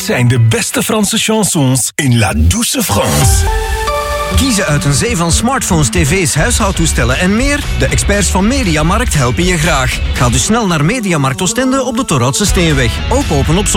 zijn de beste Franse chansons in La Douce France. Kiezen uit een zee van smartphones, tv's, huishoudtoestellen en meer? De experts van Mediamarkt helpen je graag. Ga dus snel naar Mediamarkt Oostende op de Torhoutse Steenweg. Ook open op